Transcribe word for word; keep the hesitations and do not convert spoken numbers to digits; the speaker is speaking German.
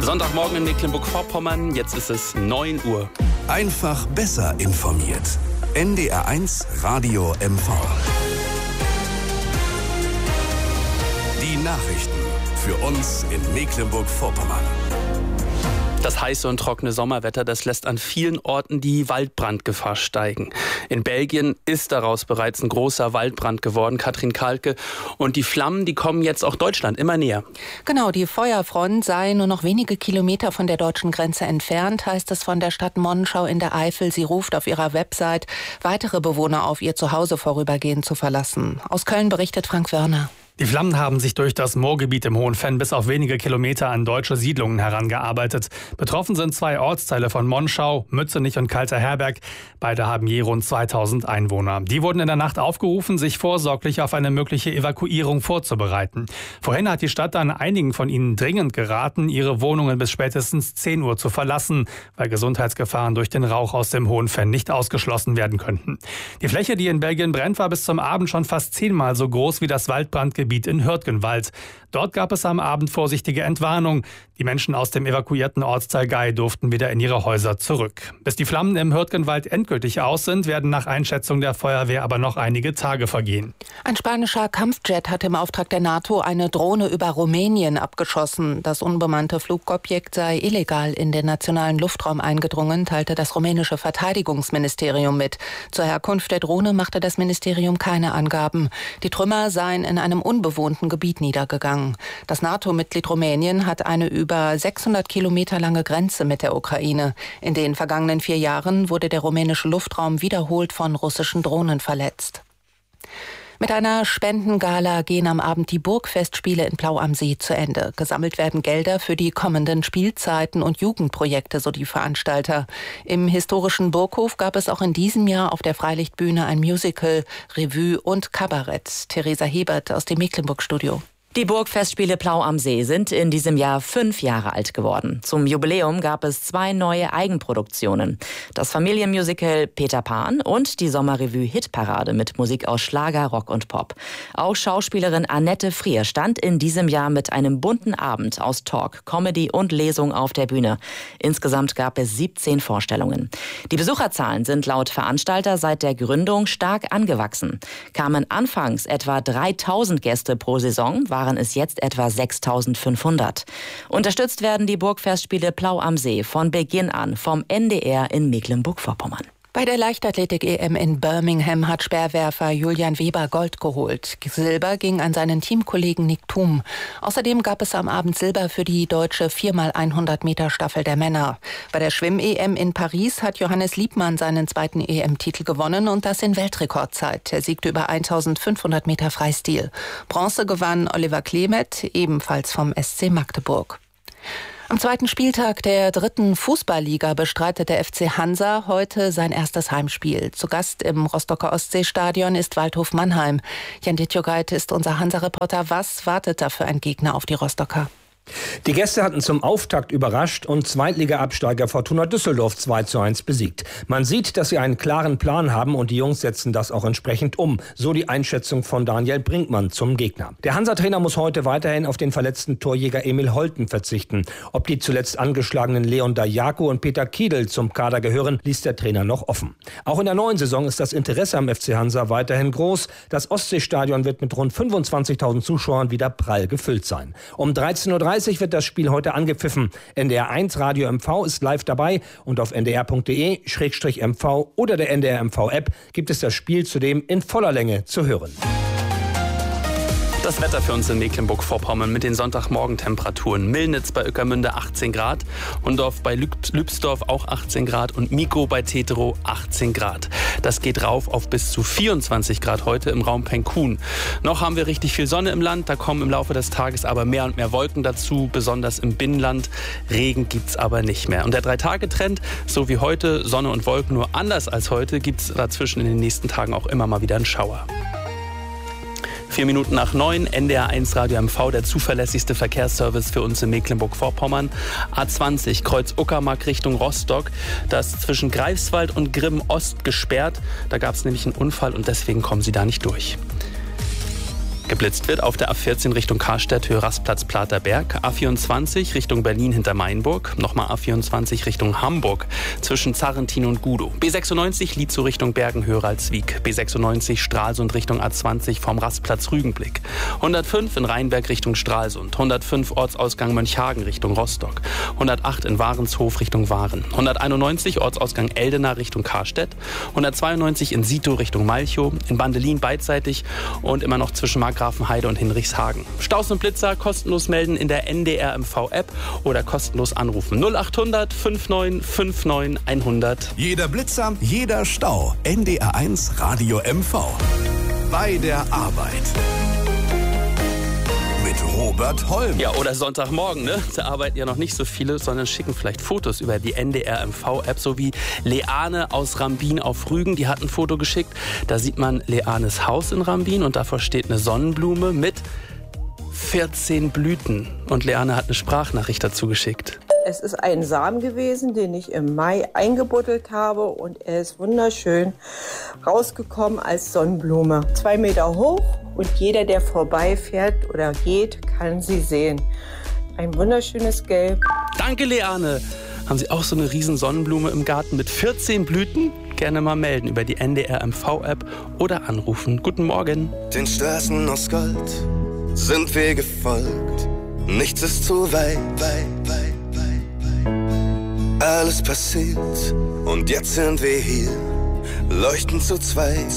Sonntagmorgen in Mecklenburg-Vorpommern, jetzt ist es neun Uhr. Einfach besser informiert. N D R eins Radio M V. Die Nachrichten für uns in Mecklenburg-Vorpommern. Das heiße und trockene Sommerwetter, das lässt an vielen Orten die Waldbrandgefahr steigen. In Belgien ist daraus bereits ein großer Waldbrand geworden, Katrin Kalke. Und die Flammen, die kommen jetzt auch Deutschland immer näher. Genau, die Feuerfront sei nur noch wenige Kilometer von der deutschen Grenze entfernt, heißt es von der Stadt Monschau in der Eifel. Sie ruft auf ihrer Website weitere Bewohner auf, ihr Zuhause vorübergehend zu verlassen. Aus Köln berichtet Frank Wörner. Die Flammen haben sich durch das Moorgebiet im Hohen Venn bis auf wenige Kilometer an deutsche Siedlungen herangearbeitet. Betroffen sind zwei Ortsteile von Monschau, Mützenich und Kalter Herberg. Beide haben je rund zweitausend Einwohner. Die wurden in der Nacht aufgerufen, sich vorsorglich auf eine mögliche Evakuierung vorzubereiten. Vorhin hat die Stadt dann einigen von ihnen dringend geraten, ihre Wohnungen bis spätestens zehn Uhr zu verlassen, weil Gesundheitsgefahren durch den Rauch aus dem Hohen Venn nicht ausgeschlossen werden könnten. Die Fläche, die in Belgien brennt, war bis zum Abend schon fast zehnmal so groß wie das Waldbrandgebiet in Hürtgenwald. Dort gab es am Abend vorsichtige Entwarnung. Die Menschen aus dem evakuierten Ortsteil Gei durften wieder in ihre Häuser zurück. Bis die Flammen im Hürtgenwald endgültig aus sind, werden nach Einschätzung der Feuerwehr aber noch einige Tage vergehen. Ein spanischer Kampfjet hat im Auftrag der NATO eine Drohne über Rumänien abgeschossen. Das unbemannte Flugobjekt sei illegal in den nationalen Luftraum eingedrungen, teilte das rumänische Verteidigungsministerium mit. Zur Herkunft der Drohne machte das Ministerium keine Angaben. Die Trümmer seien in einem unbewohnten Gebiet niedergegangen. Das NATO-Mitglied Rumänien hat eine über sechshundert Kilometer lange Grenze mit der Ukraine. In den vergangenen vier Jahren wurde der rumänische Luftraum wiederholt von russischen Drohnen verletzt. Mit einer Spendengala gehen am Abend die Burgfestspiele in Plau am See zu Ende. Gesammelt werden Gelder für die kommenden Spielzeiten und Jugendprojekte, so die Veranstalter. Im historischen Burghof gab es auch in diesem Jahr auf der Freilichtbühne ein Musical, Revue und Kabarett. Theresa Hebert aus dem Mecklenburg-Studio. Die Burgfestspiele Plau am See sind in diesem Jahr fünf Jahre alt geworden. Zum Jubiläum gab es zwei neue Eigenproduktionen. Das Familienmusical Peter Pan und die Sommerrevue Hitparade mit Musik aus Schlager, Rock und Pop. Auch Schauspielerin Annette Frier stand in diesem Jahr mit einem bunten Abend aus Talk, Comedy und Lesung auf der Bühne. Insgesamt gab es siebzehn Vorstellungen. Die Besucherzahlen sind laut Veranstalter seit der Gründung stark angewachsen. Kamen anfangs etwa dreitausend Gäste pro Saison, waren waren es jetzt etwa sechstausendfünfhundert. Unterstützt werden die Burgfestspiele Plau am See von Beginn an vom N D R in Mecklenburg-Vorpommern. Bei der Leichtathletik-E M in Birmingham hat Speerwerfer Julian Weber Gold geholt. Silber ging an seinen Teamkollegen Nick Thum. Außerdem gab es am Abend Silber für die deutsche vier mal hundert Meter Staffel der Männer. Bei der Schwimm-E M in Paris hat Johannes Liebmann seinen zweiten E M-Titel gewonnen und das in Weltrekordzeit. Er siegte über eintausendfünfhundert Meter Freistil. Bronze gewann Oliver Klemet, ebenfalls vom S C Magdeburg. Am zweiten Spieltag der dritten Fußballliga bestreitet der F C Hansa heute sein erstes Heimspiel. Zu Gast im Rostocker Ostseestadion ist Waldhof Mannheim. Jan Dittjogait ist unser Hansa-Reporter. Was wartet da für ein Gegner auf die Rostocker? Die Gäste hatten zum Auftakt überrascht und Zweitliga-Absteiger Fortuna Düsseldorf zwei zu eins besiegt. Man sieht, dass sie einen klaren Plan haben und die Jungs setzen das auch entsprechend um. So die Einschätzung von Daniel Brinkmann zum Gegner. Der Hansa-Trainer muss heute weiterhin auf den verletzten Torjäger Emil Holten verzichten. Ob die zuletzt angeschlagenen Leon Dajako und Peter Kiedl zum Kader gehören, ließ der Trainer noch offen. Auch in der neuen Saison ist das Interesse am F C Hansa weiterhin groß. Das Ostseestadion wird mit rund fünfundzwanzigtausend Zuschauern wieder prall gefüllt sein. Um dreizehn Uhr dreißig wird das Spiel heute angepfiffen. N D R eins Radio M V ist live dabei und auf n d r punkt d e slash m v oder der N D R M V App gibt es das Spiel zudem in voller Länge zu hören. Das Wetter für uns in Mecklenburg-Vorpommern mit den Sonntagmorgentemperaturen. Millnitz bei Ueckermünde achtzehn Grad, Hundorf bei Lübsdorf auch achtzehn Grad und Miko bei Teterow achtzehn Grad. Das geht rauf auf bis zu vierundzwanzig Grad heute im Raum Penkun. Noch haben wir richtig viel Sonne im Land, da kommen im Laufe des Tages aber mehr und mehr Wolken dazu, besonders im Binnenland. Regen gibt's aber nicht mehr. Und der Drei-Tage-Trend, so wie heute, Sonne und Wolken, nur anders als heute, gibt's dazwischen in den nächsten Tagen auch immer mal wieder einen Schauer. Vier Minuten nach neun, N D R eins Radio M V, der zuverlässigste Verkehrsservice für uns in Mecklenburg-Vorpommern. A zwanzig, Kreuz Uckermark Richtung Rostock. Das ist zwischen Greifswald und Grimm Ost gesperrt. Da gab es nämlich einen Unfall und deswegen kommen Sie da nicht durch. Geblitzt wird auf der A vierzehn Richtung Karstädt, Höhe Rastplatz Platerberg, A vierundzwanzig Richtung Berlin hinter Mainburg, nochmal A vierundzwanzig Richtung Hamburg zwischen Zarrentin und Gudow, B sechsundneunzig Lietzow Richtung Bergen, Höhe Ralswiek, B sechsundneunzig Stralsund Richtung A zwanzig vom Rastplatz Rügenblick, hundertfünf in Rheinberg Richtung Stralsund, hundertfünf Ortsausgang Mönchhagen Richtung Rostock, hundertacht in Warenshof Richtung Waren, hunderteinundneunzig Ortsausgang Eldena Richtung Karstädt, hundertzweiundneunzig in Sito Richtung Malchow, in Bandelin beidseitig und immer noch zwischen Markgrafenheide und Hinrichshagen. Staus und Blitzer kostenlos melden in der N D R M V-App oder kostenlos anrufen. null achthundert neunundfünfzig neunundfünfzig hundert. Jeder Blitzer, jeder Stau. N D R eins Radio M V. Bei der Arbeit. Mit Robert Holm. Ja, oder Sonntagmorgen, ne? Da arbeiten ja noch nicht so viele, sondern schicken vielleicht Fotos über die N D R M V-App, so wie Leane aus Rambin auf Rügen, die hat ein Foto geschickt. Da sieht man Leanes Haus in Rambin und davor steht eine Sonnenblume mit vierzehn Blüten. Und Leane hat eine Sprachnachricht dazu geschickt. Es ist ein Samen gewesen, den ich im Mai eingebuddelt habe und er ist wunderschön rausgekommen als Sonnenblume. Zwei Meter hoch und jeder, der vorbeifährt oder geht, kann sie sehen. Ein wunderschönes Gelb. Danke, Leane. Haben Sie auch so eine riesen Sonnenblume im Garten mit vierzehn Blüten? Gerne mal melden über die N D R M V-App oder anrufen. Guten Morgen. Den Straßen aus Gold sind wir gefolgt. Nichts ist zu weit, weit, weit, weit, weit. Alles passiert und jetzt sind wir hier, leuchten zu zweit.